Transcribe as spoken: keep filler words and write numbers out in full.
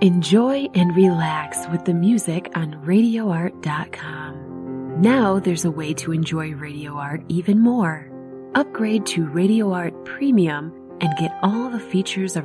Enjoy and relax with the music on radio art dot com. Now there's a way to enjoy Radio Art even more. Upgrade to Radio Art Premium and get all the features of